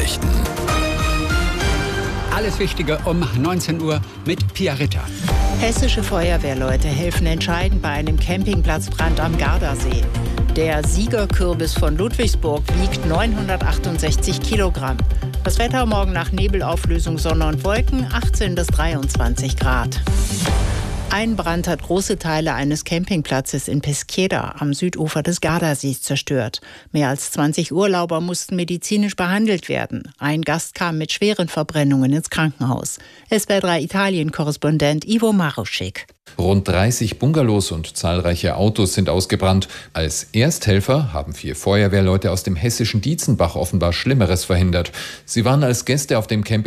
Nachrichten. Alles Wichtige um 19 Uhr mit Pia Ritter. Hessische Feuerwehrleute helfen entscheidend bei einem Campingplatzbrand am Gardasee. Der Siegerkürbis von Ludwigsburg wiegt 968 Kilogramm. Das Wetter morgen nach Nebelauflösung, Sonne und Wolken, 18 bis 23 Grad. Ein Brand hat große Teile eines Campingplatzes in Pesquera am Südufer des Gardasees zerstört. Mehr als 20 Urlauber mussten medizinisch behandelt werden. Ein Gast kam mit schweren Verbrennungen ins Krankenhaus. SWR3 Italien-Korrespondent Ivo Maruschik. Rund 30 Bungalows und zahlreiche Autos sind ausgebrannt. Als Ersthelfer haben 4 Feuerwehrleute aus dem hessischen Dietzenbach offenbar Schlimmeres verhindert. Sie waren als Gäste auf dem Camping